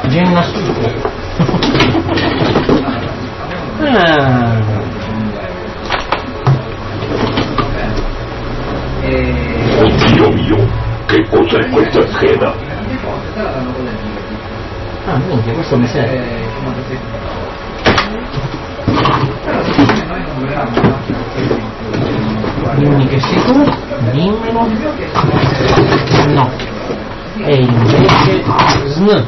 Gennasuko. Oddio mio, che cos'è questa scheda? Ah, minchia, questo mi serve. Dimmi che sei tu, dimmelo. No. E invece SN.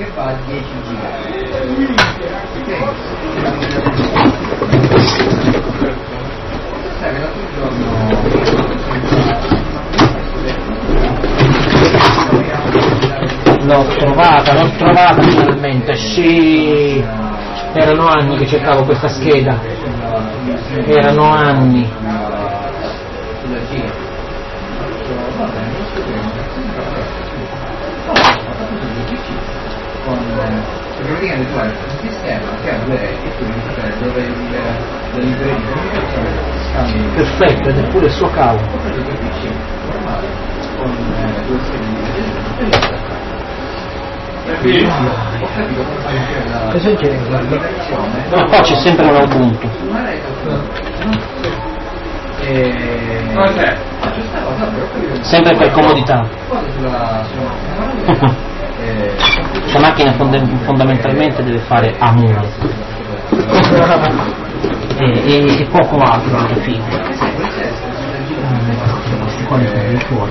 L'ho trovata finalmente, sì. Erano anni che cercavo questa scheda. Erano anni. Praticamente tu hai un sistema che ha due reti, quindi dove le librerie di comunicazione scambi. Perfetto, ed è pure il suo cavo. Con due schede Cosa c'è? No, qua c'è sempre un Ubuntu. Sempre per comodità. Questa macchina fondamentalmente deve fare amore e poco altro alla fine. Quali sono fuori?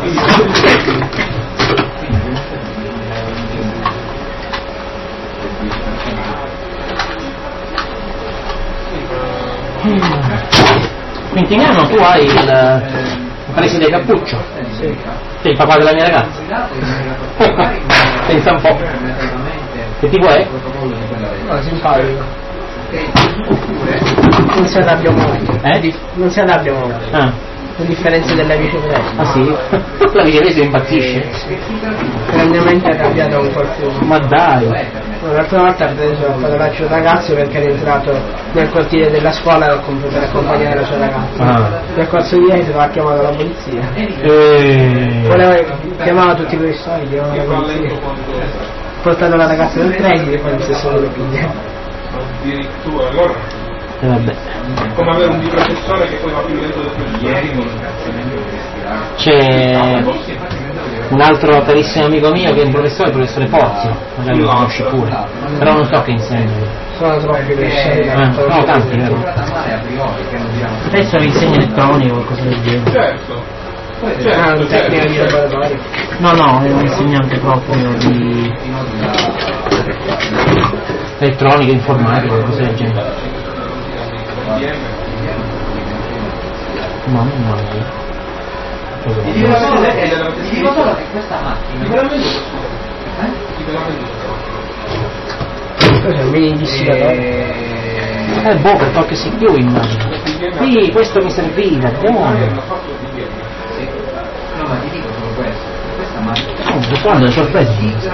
Quintiniano, tu hai il preside Cappuccio? Sì. Sei il papà della mia ragazza? Pensa un po'. Che tipo è? No, simpatico. Non si arrabbia mai. Non si arrabbia mai. Ah. A differenza della viceversa. Ah sì? La viceversa impazzisce? Grandemente arrabbiato con qualcuno. Ma dai! No, l'altra volta ha preso il fotocaccio un ragazzo perché è entrato nel cortile della scuola per accompagnare la sua ragazza. Ah. Nel corso di ieri ha chiamato la polizia. Chiamava tutti i professori, chiamava la polizia. Portato la ragazza del preside e poi lo stesso lo piglia. Addirittura, allora. Vabbè. Come avere un professore che poi va più lento del professore. C'è un altro carissimo amico mio che è il professore Porzio, magari lo conosci pure, però non so che insegna. Sono troppi professori. No, tanti, vero? Adesso vi insegna elettronica o qualcosa del genere. Certo. Un tecnico di laboratorio. No, è un insegnante proprio di elettronica, informatica, cose del genere. Mamma mia. Ti dico solo che questa macchina Cos'è un mini dissipatore? Boh, per qualche CPU immagino. Sì, questo mi serviva, buono. No, ma ti dico solo questo. Questa macchina Quando è sorpresa?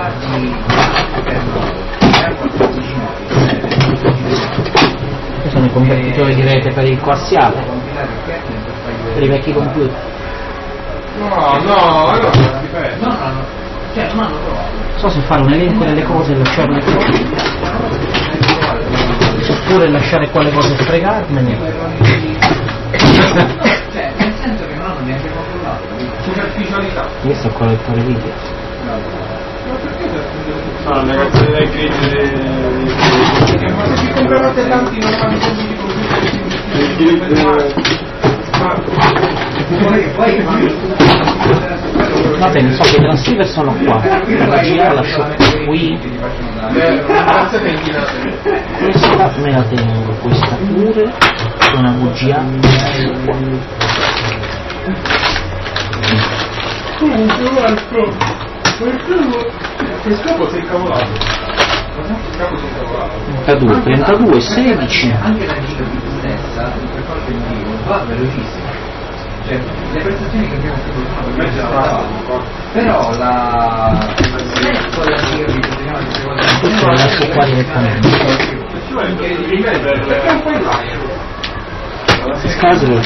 Questi sono i convertitori di rete per il coassiale, per i vecchi computer. No, allora dipende. No, cioè non hanno provato. Non so se fare un elenco delle cose e lasciarle fuori, oppure lasciare qua le cose fregarmene. Cioè, nel senso che non hanno neanche controllato. Superficialità. Questo è il collettore video. No, ragazzi, dai ma se ci comprerate tanti non fanno Va bene, so che i transceiver sono qua, la GA lascio qui, questa me la tengo, questa pure, una VGA qua. Il capo si è incavolato. Il capo si è incavolato. 32, 16. Anche la giga stessa, per qualche motivo, va velocissima. Cioè, le prestazioni che abbiamo fatto però la Questo lo lascio qua direttamente. Perché un po' in là. Scasolo.